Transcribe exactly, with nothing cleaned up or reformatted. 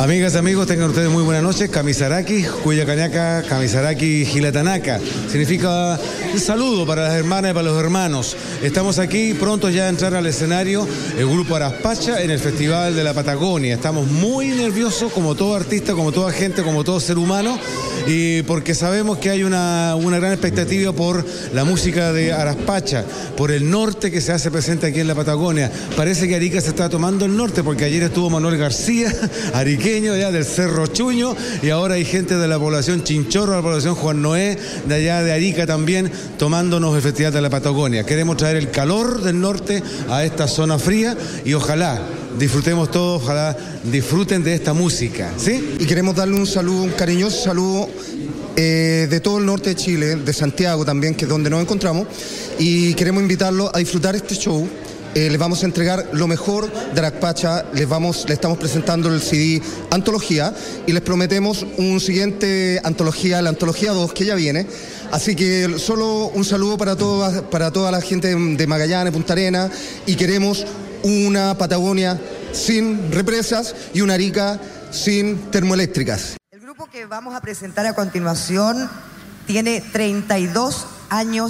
Amigas, amigos, tengan ustedes muy buenas noches. Kamisaraki, Cuyacañaca, Kamisaraki, Gilatanaka. Significa un saludo para las hermanas y para los hermanos. Estamos aquí pronto ya a entrar al escenario, el grupo Araspacha, en el Festival de la Patagonia. Estamos muy nerviosos, como todo artista, como toda gente, como todo ser humano, y porque sabemos que hay una, una gran expectativa por la música de Araspacha, por el norte que se hace presente aquí en la Patagonia. Parece que Arica se está tomando el norte, porque ayer estuvo Manuel García, ariqueño ya del Cerro Chuño, y ahora hay gente de la población Chinchorro, de la población Juan Noé, de allá de Arica también, tomándonos el Festival de la Patagonia. Queremos traer el calor del norte a esta zona fría y ojalá disfrutemos todos, ojalá disfruten de esta música, ¿sí? Y queremos darle un saludo, un cariñoso saludo eh, de todo el norte de Chile, de Santiago también, que es donde nos encontramos, y queremos invitarlos a disfrutar este show. Eh, les vamos a entregar lo mejor de Araspacha, les vamos, les estamos presentando el C D Antología y les prometemos un siguiente antología, la Antología dos, que ya viene. Así que solo un saludo para toda, para toda la gente de Magallanes, Punta Arenas, y queremos una Patagonia sin represas y una Arica sin termoeléctricas. El grupo que vamos a presentar a continuación tiene treinta y dos años